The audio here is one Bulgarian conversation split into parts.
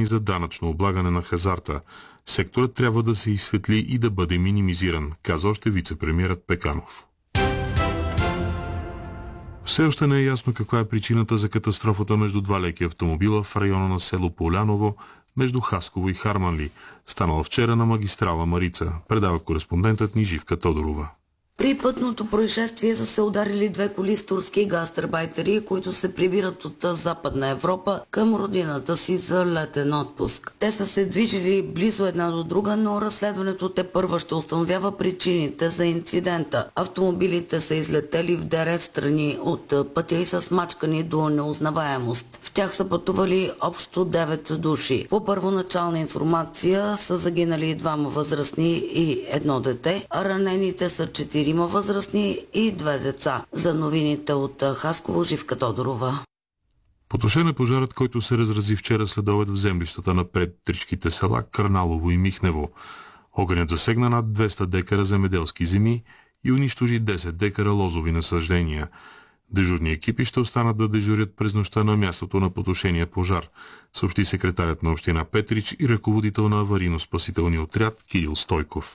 за данъчно облагане на хазарта. Секторът трябва да се изсветли и да бъде минимизиран, каза още вице-премиерът Пеканов. Все още не е ясно каква е причината за катастрофата между два леки автомобила в района на село Поляново, между Хасково и Харманли, станала вчера на магистрала Марица, предава кореспондентът ни Живка Тодорова. При пътното происшествие са се ударили две коли с турски гастарбайтери, които се прибират от Западна Европа към родината си за летен отпуск. Те са се движили близо една до друга, но разследването тепърва ще установява причините за инцидента. Автомобилите са излетели в дерев страни от пътя и са смачкани до неузнаваемост. В тях са пътували общо 9 души. По първоначална информация са загинали двама възрастни и едно дете, а ранените са 4 възрастни и 2 деца. За новините от Хасково, Живка Тодорова. Потушен е пожарът, който се разрази вчера следобед в землищата на предтричките села Кърналово и Михнево. Огънят засегна над 200 декара земеделски земи и унищожи 10 декара лозови насаждения. Дежурни екипи ще останат да дежурят през нощта на мястото на потушения пожар, съобщи секретарят на община Петрич и ръководител на аварийно-спасителния отряд Кирил Стойков.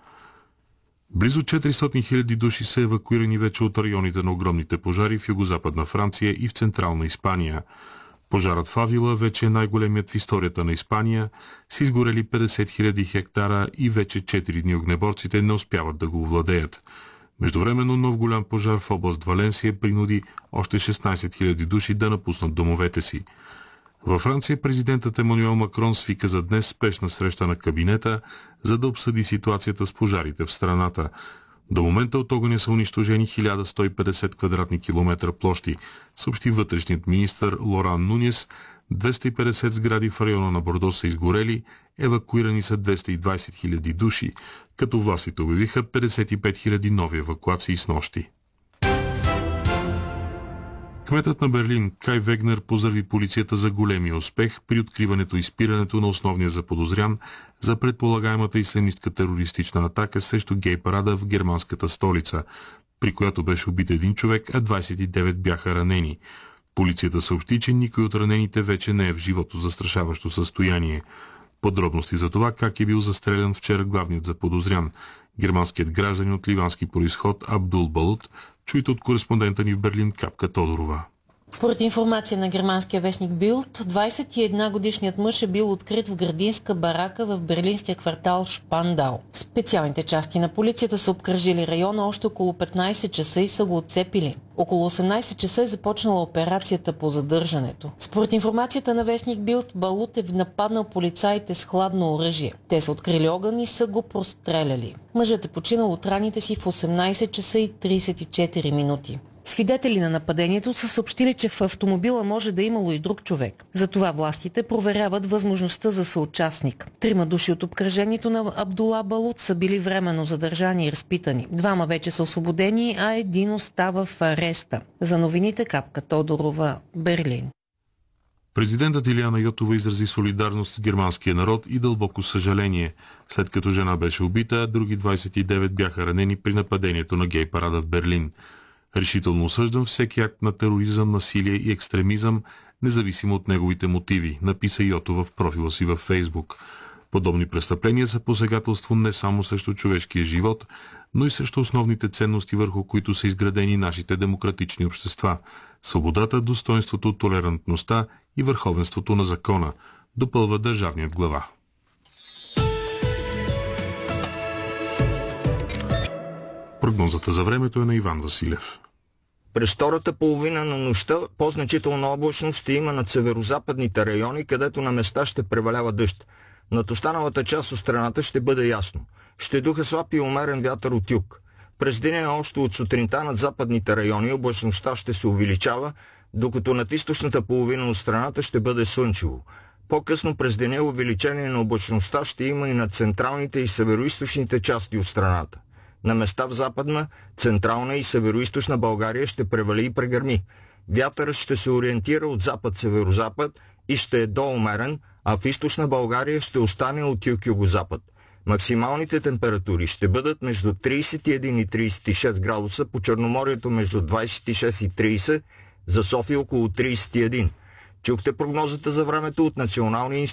Близо 400 000 души са евакуирани вече от районите на огромните пожари в югозападна Франция и в централна Испания. Пожарът в Авила вече е най-големият в историята на Испания, с изгорели 50 000 хектара и вече 4 дни огнеборците не успяват да го овладеят. Междувременно нов голям пожар в област Валенсия принуди още 16 000 души да напуснат домовете си. Във Франция президентът Емануел Макрон свика за днес спешна среща на кабинета, за да обсъди ситуацията с пожарите в страната. До момента от огъня са унищожени 1150 квадратни километра площи, съобщи вътрешният министър Лоран Нунес. 250 сгради в района на Бордо са изгорели, евакуирани са 220 000 души, като властите обявиха 55 000 нови евакуации с нощи. Кметът на Берлин Кай Вегнер поздрави полицията за големия успех при откриването и спирането на основния заподозрян за предполагаемата ислямистка терористична атака срещу гей парада в германската столица, при която беше убит един човек, а 29 бяха ранени. Полицията съобщи, че никой от ранените вече не е в живото застрашаващо състояние. Подробности за това как е бил застрелян вчера главният заподозрян, германският гражданин от ливански произход Абдул Балут, чуйте от кореспондента ни в Берлин Капка Тодорова. Според информация на германския вестник Билд, 21-годишният мъж е бил открит в градинска барака в берлинския квартал Шпандау. Специалните части на полицията са обкръжили района още около 15 часа и са го отцепили. Около 18 часа е започнала операцията по задържането. Според информацията на вестник Билд, Балут е нападнал полицаите с хладно оръжие. Те са открили огън и са го простреляли. Мъжът е починал от раните си в 18 часа и 34 минути. Свидетели на нападението са съобщили, че в автомобила може да имало и друг човек. Затова властите проверяват възможността за съучастник. 3 души от обкръжението на Абдула Балут са били временно задържани и разпитани. 2 вече са освободени, а 1 остава в ареста. За новините Капка Тодорова, Берлин. Президентът Илияна Йотова изрази солидарност с германския народ и дълбоко съжаление, след като жена беше убита, а други 29 бяха ранени при нападението на гей парада в Берлин. Решително осъждам всеки акт на тероризъм, насилие и екстремизъм, независимо от неговите мотиви, написа Йотова в профила си във Фейсбук. Подобни престъпления са посегателство не само срещу човешкия живот, но и срещу основните ценности, върху които са изградени нашите демократични общества – свободата, достоинството, толерантността и върховенството на закона, допълва държавният глава. Прогнозата за времето е на Иван Василев. През втората половина на нощта по-значителна облачност ще има над северозападните райони, където на места ще превалява дъжд. Над останалата част от страната ще бъде ясно. Ще духа слаб и умерен вятър от юг. През деня още от сутринта над западните райони облачността ще се увеличава, докато над източната половина от страната ще бъде слънчево. По-късно през деня увеличение на облачността ще има и над централните и североизточните части от страната. На места в западна, централна и североизточна България ще превали и прегърми. Вятърът ще се ориентира от запад-северозапад и ще е доумерен, а в източна България ще остане от юг-югозапад. Максималните температури ще бъдат между 31 и 36 градуса, по Черноморието между 26 и 30, за София около 31. Чухте прогнозата за времето от Националния институт